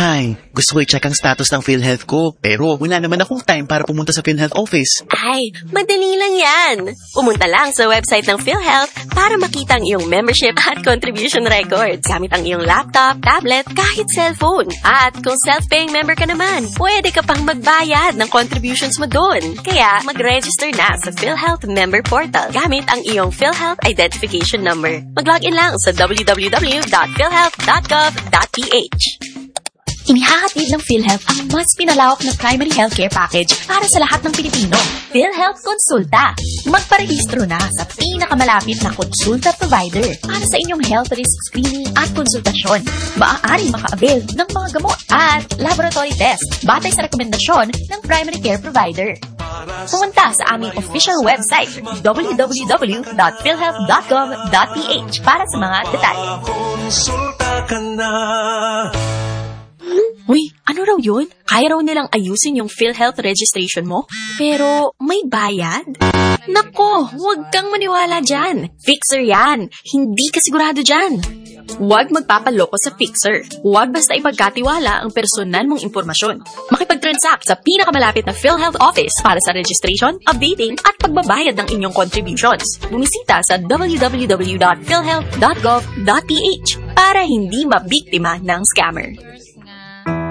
Ay, gusto ko i-check ang status ng PhilHealth ko, pero wala naman akong time para pumunta sa PhilHealth office. Ay, madali lang yan. Pumunta lang sa website ng PhilHealth para makita ang iyong membership at contribution records gamit ang iyong laptop, tablet, kahit cellphone. At kung self-paying member ka naman, pwede ka pang magbayad ng contributions mo doon. Kaya mag-register na sa PhilHealth Member Portal gamit ang iyong PhilHealth Identification Number. Mag-login lang sa www.philhealth.gov.ph. Inihahatid ng PhilHealth ang mas pinalawak na primary healthcare package para sa lahat ng Pilipino. PhilHealth Konsulta. Magparehistro na sa pinakamalapit na konsulta provider para sa inyong health risk screening at konsultasyon. Maaari maka-avail ng mga gamot at laboratory test batay sa rekomendasyon ng primary care provider. Pumunta sa aming official website www.philhealth.gov.ph para sa mga detalye. Konsulta ka na. Uy, ano raw yun? Kaya raw nilang ayusin yung PhilHealth registration mo, pero may bayad? Nako, huwag kang maniwala dyan. Fixer yan. Hindi ka sigurado dyan. Huwag magpapaloko sa Fixer. Huwag basta ipagkatiwala ang personal mong impormasyon. Makipag-transact sa pinakamalapit na PhilHealth office para sa registration, updating, at pagbabayad ng inyong contributions. Bumisita sa www.philhealth.gov.ph para hindi mabiktima ng scammer.